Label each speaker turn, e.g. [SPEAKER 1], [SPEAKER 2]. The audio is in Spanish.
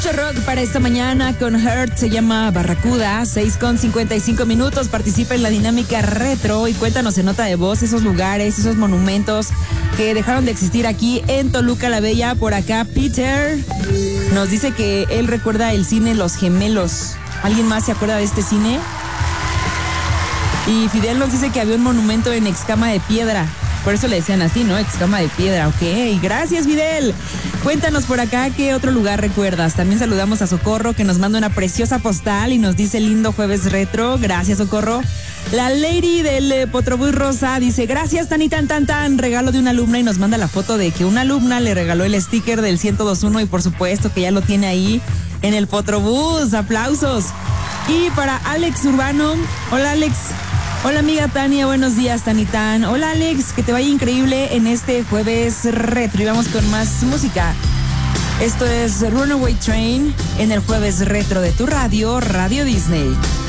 [SPEAKER 1] Mucho rock para esta mañana con Hurt, se llama Barracuda, 6:55. Participa en la dinámica retro y cuéntanos en nota de voz esos lugares, esos monumentos que dejaron de existir aquí en Toluca la Bella. Por acá Peter nos dice que él recuerda el cine Los Gemelos. ¿Alguien más se acuerda de este cine? Y Fidel nos dice que había un monumento en Excama de Piedra. Por eso le decían así, ¿no? Excama de Piedra, ok. Gracias, Fidel. Cuéntanos por acá qué otro lugar recuerdas. También saludamos a Socorro, que nos manda una preciosa postal y nos dice lindo jueves retro. Gracias, Socorro. La lady del Potrobús Rosa dice, gracias, tan y tan, regalo de una alumna, y nos manda la foto de que una alumna le regaló el sticker del 102.1 y por supuesto que ya lo tiene ahí en el Potrobús. Aplausos. Y para Alex Urbano, hola Alex. Hola amiga Tania, buenos días Tanitán. Hola Alex, que te vaya increíble en este jueves retro. Y vamos con más música. Esto es Runaway Train en el jueves retro de tu radio, Radio Disney.